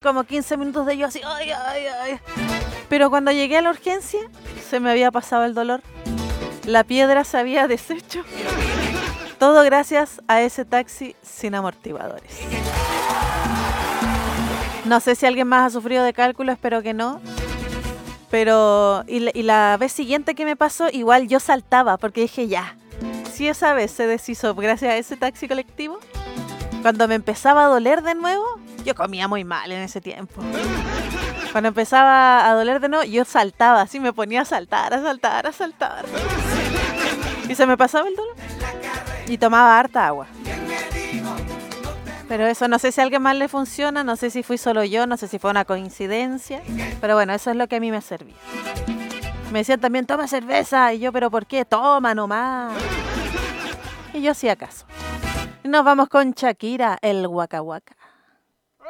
como 15 minutos de yo así, ay, ay, ay. Pero cuando llegué a la urgencia, se me había pasado el dolor. La piedra se había deshecho. Todo gracias a ese taxi sin amortiguadores. No sé si alguien más ha sufrido de cálculo, espero que no. Pero, y la vez siguiente que me pasó, igual yo saltaba, porque dije, ya, si esa vez se deshizo gracias a ese taxi colectivo, cuando me empezaba a doler de nuevo, yo comía muy mal en ese tiempo. Cuando empezaba a doler de nuevo, yo saltaba, así me ponía a saltar, a saltar, a saltar. Y se me pasaba el dolor. Y tomaba harta agua. Pero eso, no sé si a alguien más le funciona, no sé si fui solo yo, no sé si fue una coincidencia. Pero bueno, eso es lo que a mí me servía. Me decían también, toma cerveza. Y yo, ¿pero por qué? Toma nomás. Y yo hacía caso. Y nos vamos con Shakira, el Waka Waka.